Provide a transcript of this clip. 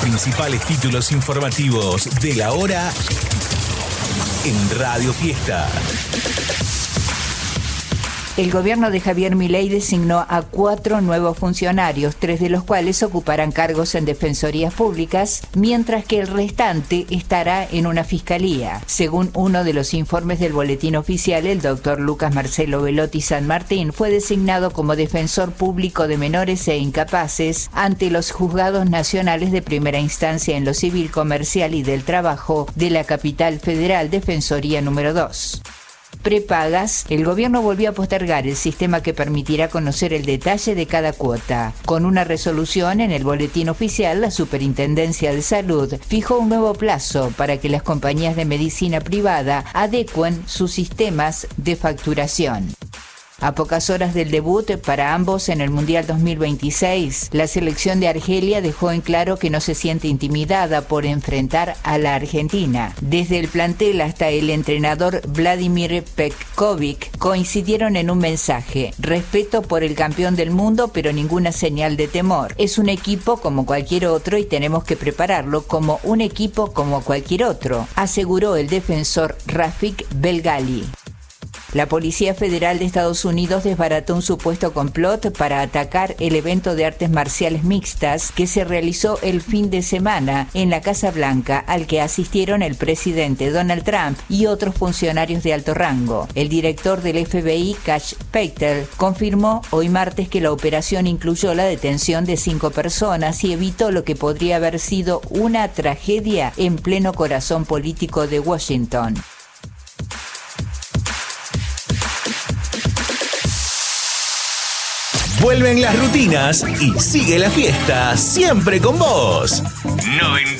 principales títulos informativos de la hora en Radio Fiesta. El gobierno de Javier Milei designó a 4 nuevos funcionarios, 3 de los cuales ocuparán cargos en defensorías públicas, mientras que el restante estará en una fiscalía. Según uno de los informes del boletín oficial, el doctor Lucas Marcelo Velotti San Martín fue designado como defensor público de menores e incapaces ante los juzgados nacionales de primera instancia en lo civil, comercial y del trabajo de la capital federal, Defensoría número 2. Prepagas, el gobierno volvió a postergar el sistema que permitirá conocer el detalle de cada cuota. Con una resolución en el boletín oficial, la Superintendencia de Salud fijó un nuevo plazo para que las compañías de medicina privada adecuen sus sistemas de facturación. A pocas horas del debut para ambos en el Mundial 2026, la selección de Argelia dejó en claro que no se siente intimidada por enfrentar a la Argentina. Desde el plantel hasta el entrenador Vladimir Petkovic coincidieron en un mensaje: respeto por el campeón del mundo, pero ninguna señal de temor. Es un equipo como cualquier otro y tenemos que prepararlo como un equipo como cualquier otro, aseguró el defensor Rafik Belgali. La Policía Federal de Estados Unidos desbarató un supuesto complot para atacar el evento de artes marciales mixtas que se realizó el fin de semana en la Casa Blanca, al que asistieron el presidente Donald Trump y otros funcionarios de alto rango. El director del FBI, Kash Patel, confirmó hoy martes que la operación incluyó la detención de 5 personas y evitó lo que podría haber sido una tragedia en pleno corazón político de Washington. Vuelven las rutinas y sigue la fiesta siempre con vos. 90.